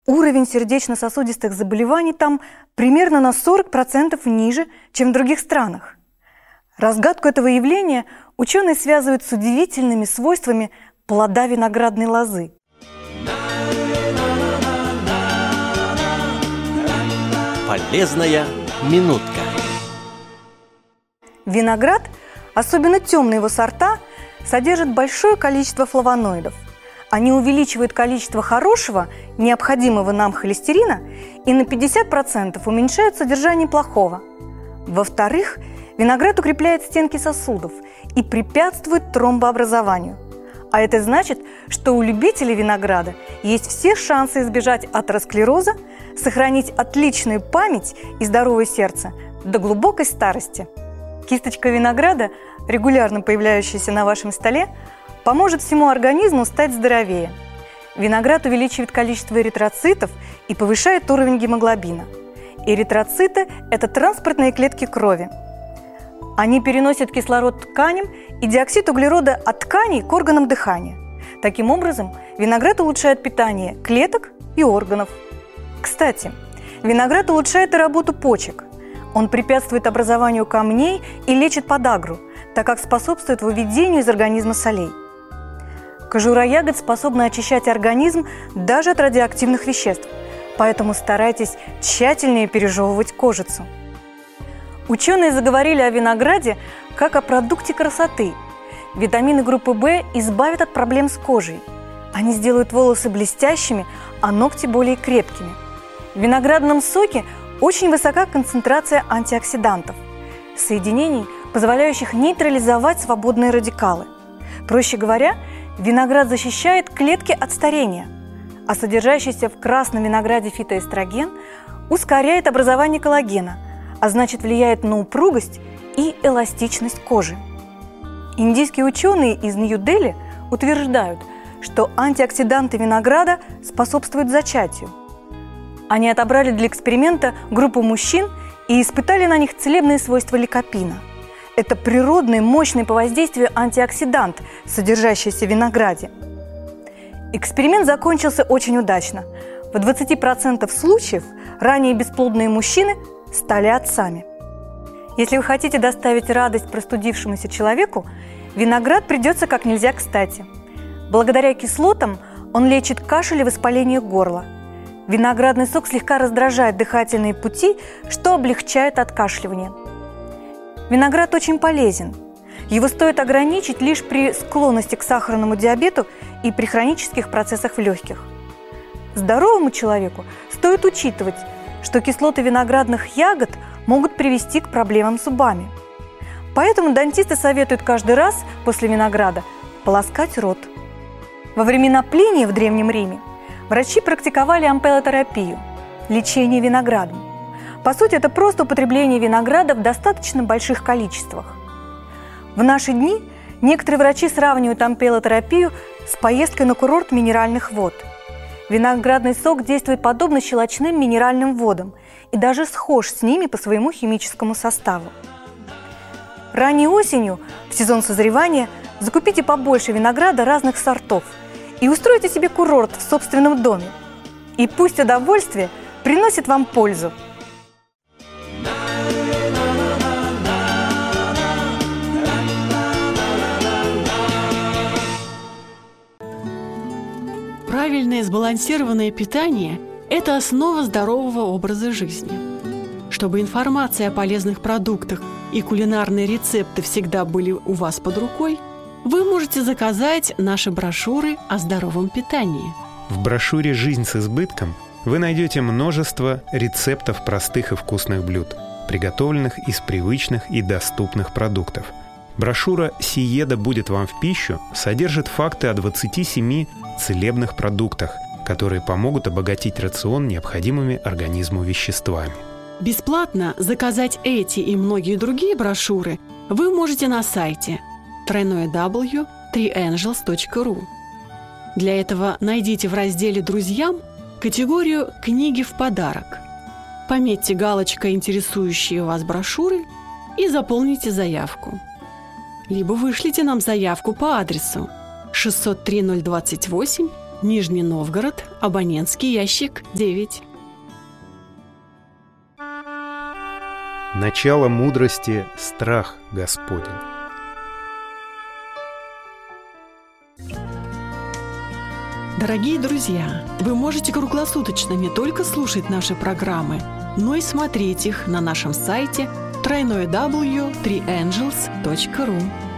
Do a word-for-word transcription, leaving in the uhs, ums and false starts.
Уровень сердечно-сосудистых заболеваний там примерно на сорок процентов ниже, чем в других странах. Разгадку этого явления ученые связывают с удивительными свойствами плода виноградной лозы. Полезная минутка. Виноград, особенно темные его сорта, содержит большое количество флавоноидов. Они увеличивают количество хорошего, необходимого нам холестерина, и на пятьдесят процентов уменьшают содержание плохого. Во-вторых, виноград укрепляет стенки сосудов и препятствует тромбообразованию. А это значит, что у любителей винограда есть все шансы избежать атеросклероза, сохранить отличную память и здоровое сердце до глубокой старости. Кисточка винограда, регулярно появляющаяся на вашем столе, поможет всему организму стать здоровее. Виноград увеличивает количество эритроцитов и повышает уровень гемоглобина. Эритроциты – это транспортные клетки крови. Они переносят кислород тканям и диоксид углерода от тканей к органам дыхания. Таким образом, виноград улучшает питание клеток и органов. Кстати, виноград улучшает и работу почек. Он препятствует образованию камней и лечит подагру, так как способствует выведению из организма солей. Кожура ягод способна очищать организм даже от радиоактивных веществ, поэтому старайтесь тщательнее пережевывать кожицу. Ученые заговорили о винограде как о продукте красоты. Витамины группы В избавят от проблем с кожей. Они сделают волосы блестящими, а ногти более крепкими. В виноградном соке очень высока концентрация антиоксидантов, соединений, позволяющих нейтрализовать свободные радикалы. Проще говоря, виноград защищает клетки от старения, а содержащийся в красном винограде фитоэстроген ускоряет образование коллагена, а значит влияет на упругость и эластичность кожи. Индийские ученые из Нью-Дели утверждают, что антиоксиданты винограда способствуют зачатию. Они отобрали для эксперимента группу мужчин и испытали на них целебные свойства ликопина. Это природный, мощный по воздействию антиоксидант, содержащийся в винограде. Эксперимент закончился очень удачно. В двадцати процентах случаев ранее бесплодные мужчины стали отцами. Если вы хотите доставить радость простудившемуся человеку, виноград придется как нельзя кстати. Благодаря кислотам он лечит кашель и воспаление горла. Виноградный сок слегка раздражает дыхательные пути, что облегчает откашливание. Виноград очень полезен. Его стоит ограничить лишь при склонности к сахарному диабету и при хронических процессах в легких. Здоровому человеку стоит учитывать, что кислоты виноградных ягод могут привести к проблемам с зубами. Поэтому дантисты советуют каждый раз после винограда полоскать рот. Во времена Плиния в Древнем Риме врачи практиковали ампелотерапию – лечение виноградом. По сути, это просто употребление винограда в достаточно больших количествах. В наши дни некоторые врачи сравнивают ампелотерапию с поездкой на курорт минеральных вод. Виноградный сок действует подобно щелочным минеральным водам и даже схож с ними по своему химическому составу. Ранней осенью, в сезон созревания, закупите побольше винограда разных сортов и устройте себе курорт в собственном доме. И пусть удовольствие приносит вам пользу. Правильное сбалансированное питание – это основа здорового образа жизни. Чтобы информация о полезных продуктах и кулинарные рецепты всегда были у вас под рукой, вы можете заказать наши брошюры о здоровом питании. В брошюре «Жизнь с избытком» вы найдете множество рецептов простых и вкусных блюд, приготовленных из привычных и доступных продуктов. Брошюра «Сиеда будет вам в пищу» содержит факты о двадцати семи целебных продуктах, которые помогут обогатить рацион необходимыми организму веществами. Бесплатно заказать эти и многие другие брошюры вы можете на сайте дабл ю дабл ю дабл ю точка три энджелс точка ру. Для этого найдите в разделе «Друзьям» категорию «Книги в подарок». Пометьте галочкой интересующие вас брошюры и заполните заявку. Либо вышлите нам заявку по адресу шестьсот три ноль двадцать восемь Нижний Новгород, абонентский ящик девять. Начало мудрости – страх Господень. Дорогие друзья, вы можете круглосуточно не только слушать наши программы, но и смотреть их на нашем сайте дабл ю дабл ю дабл ю точка три энджелс точка ру.